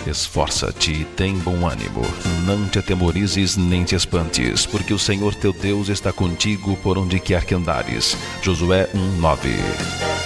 Esforça-te e tem bom ânimo. Não te atemorizes nem te espantes, porque o Senhor teu Deus está contigo por onde quer que andares. Josué 1:9.